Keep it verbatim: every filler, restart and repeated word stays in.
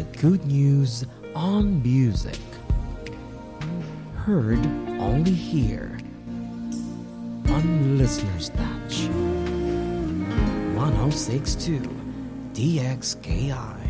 the good news on music. Heard only here on Listener's Touch. one oh six point two D X K I.